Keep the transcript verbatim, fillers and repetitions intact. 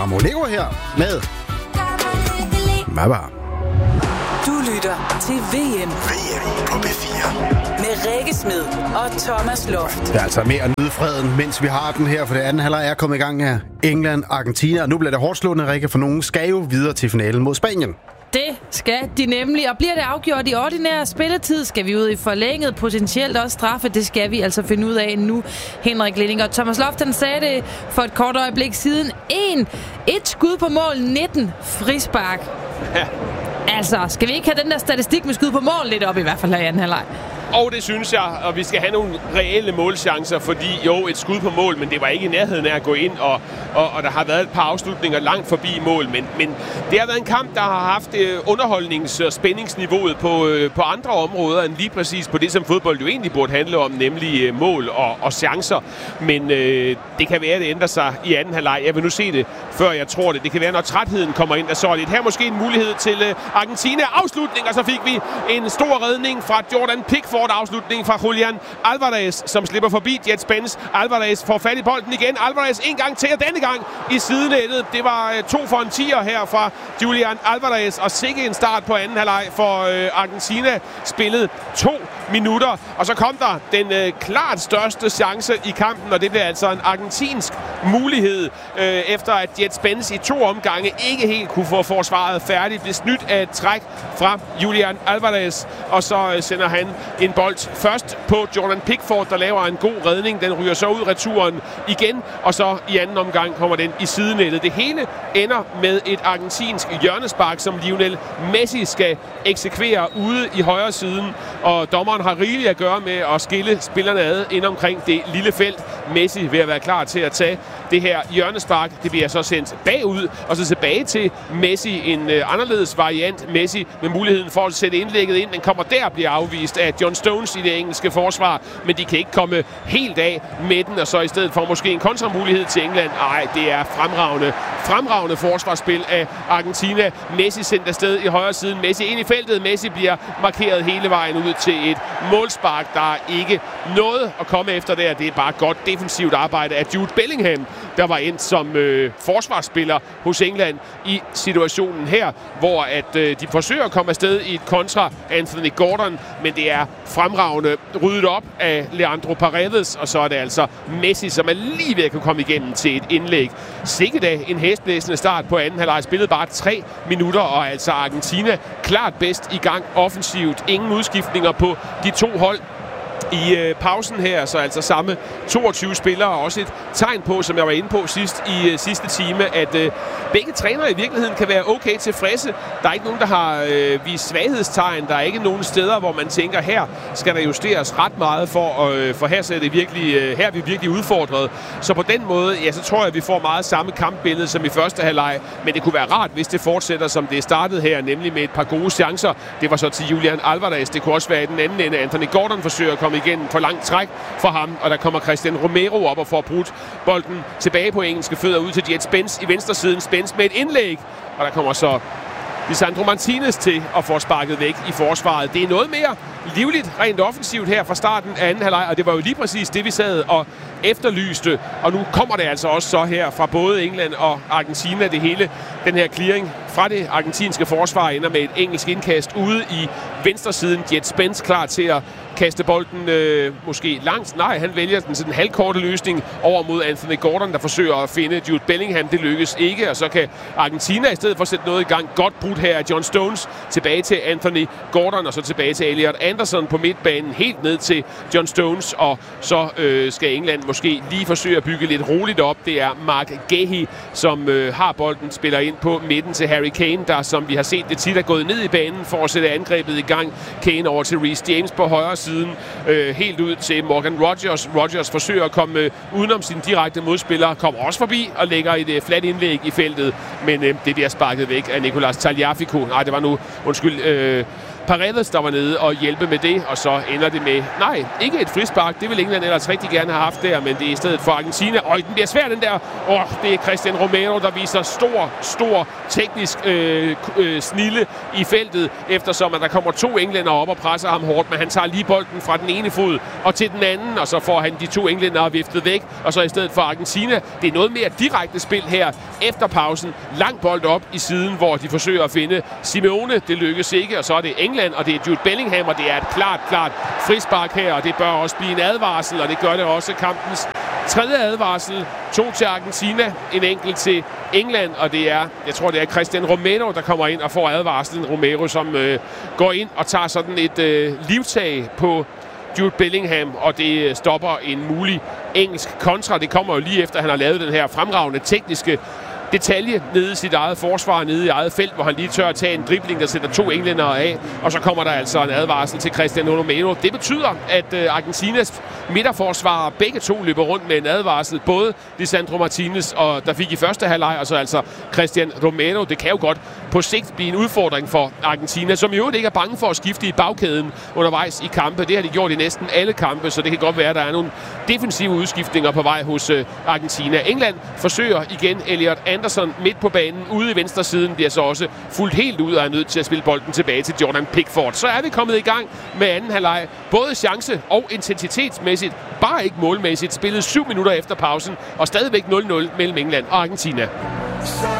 Vamo Lego her med Mama. Du lytter til V M. V M på B fire. Med Rikke Smed og Thomas Loft. Det er altså med at nyde freden, mens vi har den her, for det anden halvleg er kommet i gang her. England, Argentina, og nu bliver det hårdt slående, Rikke, for nogen skal jo videre til finalen mod Spanien. Det skal de nemlig, og bliver det afgjort i ordinær spilletid, skal vi ud i forlænget, potentielt også straffe. Det skal vi altså finde ud af nu. Henrik Linding og Thomas Loft, han sagde det for et kort øjeblik siden. En, et skud på mål, nitten frispark. Ja. Altså, skal vi ikke have den der statistik med skud på mål lidt op i hvert fald her i anden halvleg? Og det synes jeg, og vi skal have nogle reelle målchancer, fordi jo, et skud på mål, men det var ikke i nærheden af at gå ind, og, og, og der har været et par afslutninger langt forbi mål, men, men det har været en kamp, der har haft uh, underholdnings- og spændingsniveauet på, uh, på andre områder, end lige præcis på det, som fodbold jo egentlig burde handle om, nemlig uh, mål og, og chancer. Men uh, det kan være, at det ændrer sig i anden halvleg. Jeg vil nu se det, før jeg tror det. Det kan være, når trætheden kommer ind, og så er det her måske en mulighed til uh, Argentina. Afslutning, og så fik vi en stor redning fra Jordan Pickford. Afslutning fra Julian Alvarez, som slipper forbi Jet Spence. Alvarez får fat i bolden igen. Alvarez en gang til, og denne gang i sidenettet. Det var to for en tier her fra Julian Alvarez, og sikke en start på anden halvleg for øh, Argentina. Spillet to minutter, og så kom der den øh, klart største chance i kampen, og det blev altså en argentinsk mulighed, øh, efter at Jet Spence i to omgange ikke helt kunne få forsvaret færdigt. Blev snydt af et træk fra Julian Alvarez, og så øh, sender han en bold først på Jordan Pickford, der laver en god redning. Den ryger så ud returen igen, og så i anden omgang kommer den i sidenettet. Det hele ender med et argentinsk hjørnespark, som Lionel Messi skal eksekvere ude i højre siden, og dommeren har rigeligt at gøre med at skille spillerne ad ind omkring det lille felt. Messi vil være klar til at tage det her hjørnespark. Det bliver så sendt bagud, og så tilbage til Messi. En øh, anderledes variant. Messi med muligheden for at sætte indlægget ind. Den kommer der og bliver afvist af John Stones i det engelske forsvar, men de kan ikke komme helt af med den, og så i stedet for måske en kontramulighed til England. Ej, det er fremragende, fremragende forsvarsspil af Argentina. Messi sendt afsted i højre siden. Messi ind i feltet. Messi bliver markeret hele vejen ud til et målspark. Der er ikke noget at komme efter der. Det er bare godt defensivt arbejde af Jude Bellingham, der var ind som øh, forsvarsspiller hos England i situationen her, hvor at øh, de forsøger at komme afsted i et kontra Anthony Gordon, men det er fremragende ryddet op af Leandro Paredes, og så er det altså Messi, som er lige ved at kunne komme igennem til et indlæg. Sikke da en hæsblæsende start på anden halvleg. Spillet bare tre minutter, og altså Argentina klart bedst i gang offensivt. Ingen udskiftninger på de to hold i øh, pausen her, så altså samme toogtyve spillere, og også et tegn på, som jeg var inde på sidst i øh, sidste time, at øh, begge trænere i virkeligheden kan være okay tilfredse. Der er ikke nogen, der har øh, vist svaghedstegn. Der er ikke nogen steder, hvor man tænker, her skal der justeres ret meget for, øh, for her, så er det virkelig, øh, her er vi virkelig udfordret. Så på den måde, ja, så tror jeg, at vi får meget samme kampbillede som i første halvleg, men det kunne være rart, hvis det fortsætter, som det er startet her, nemlig med et par gode chancer. Det var så til Julian Alvarez. Det kunne også være i den anden ende. Anthony Gordon forsøger at komme igen for langt træk for ham, og der kommer Christian Romero op og får brudt bolden tilbage på engelske fødder ud til Jet Spence i venstre siden. Spence med et indlæg, og der kommer så Lisandro Martinez til at få sparket væk i forsvaret. Det er noget mere livligt rent offensivt her fra starten af anden halvleg, og det var jo lige præcis det, vi sad og efterlyste. Og nu kommer det altså også så her fra både England og Argentina, det hele, den her clearing fra det argentinske forsvar ender med et engelsk indkast ude i venstre siden. Jet Spence klar til at kaste bolden øh, måske langt. Nej, han vælger den sådan halvkorte løsning over mod Anthony Gordon, der forsøger at finde Jude Bellingham. Det lykkes ikke, og så kan Argentina i stedet for at sætte noget i gang. Godt brudt her af John Stones. Tilbage til Anthony Gordon, og så tilbage til Elliot Anderson på midtbanen. Helt ned til John Stones, og så øh, skal England måske lige forsøge at bygge lidt roligt op. Det er Mark Gahey, som øh, har bolden, spiller ind på midten til Harry Kane, der, som vi har set det tit, er gået ned i banen for at sætte angrebet i gang. Kane over til Reece James på højre siden, øh, helt ud til Morgan Rogers. Rogers forsøger at komme øh, udenom sin direkte modspiller, kommer også forbi og lægger et øh, fladt indlæg i feltet, men øh, det bliver sparket væk af Nicolas Tagliafico. Nej, det var nu, undskyld, øh, Paredes, der var nede og hjælpe med det, og så ender det med, nej, ikke et frispark, det vil England ellers rigtig gerne have haft der, men det er i stedet for Argentina, og den bliver svær, den der, åh, det er Cristian Romero, der viser stor, stor teknisk øh, øh, snilde i feltet, eftersom at der kommer to englænder op og presser ham hårdt, men han tager lige bolden fra den ene fod og til den anden, og så får han de to englænder viftet væk, og så i stedet for Argentina, det er noget mere direkte spil her efter pausen, lang bold op i siden, hvor de forsøger at finde Simeone, det lykkes ikke, og så er det England, og det er Jude Bellingham, og det er et klart, klart frispark her, og det bør også blive en advarsel, og det gør det også kampens tredje advarsel. To til Argentina, en enkelt til England, og det er, jeg tror, det er Cristian Romero, der kommer ind og får advarslen. Romero, som øh, går ind og tager sådan et øh, livtag på Jude Bellingham, og det stopper en mulig engelsk kontra. Det kommer jo lige efter, at han har lavet den her fremragende tekniske detalje nede i sit eget forsvar, nede i eget felt, hvor han lige tør at tage en dribling, der sætter to englændere af, og så kommer der altså en advarsel til Cristian Romero. Det betyder, at Argentinas midterforsvarer begge to løber rundt med en advarsel, både Lisandro Martinez, og der fik i første halvleg, og så altså Cristian Romero. Det kan jo godt på sigt blive en udfordring for Argentina, som i øvrigt ikke er bange for at skifte i bagkæden undervejs i kampe. Det har de gjort i næsten alle kampe, så det kan godt være, at der er nogle defensive udskiftninger på vej hos Argentina. England forsøger igen Elliot Anderson midt på banen, ude i venstre siden, bliver så også fuldt helt ud og er nødt til at spille bolden tilbage til Jordan Pickford. Så er vi kommet i gang med anden halvleg. Både chance og intensitetsmæssigt, bare ikke målmæssigt. Spillet syv minutter efter pausen, og stadigvæk nul nul mellem England og Argentina.